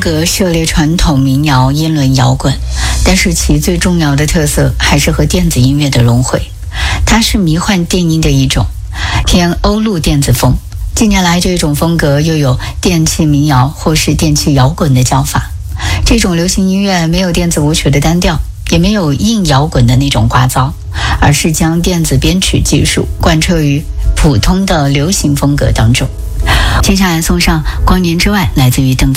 格涉猎传统民谣、英伦摇滚，但是其最重要的特色还是和电子音乐的融汇。它是迷幻电音的一种，偏欧陆电子风。近年来，这种风格又有电气民谣或是电气摇滚的叫法。这种流行音乐没有电子舞曲的单调，也没有硬摇滚的那种聒噪，而是将电子编曲技术贯彻于普通的流行风格当中。接下来送上《光年之外》，来自于邓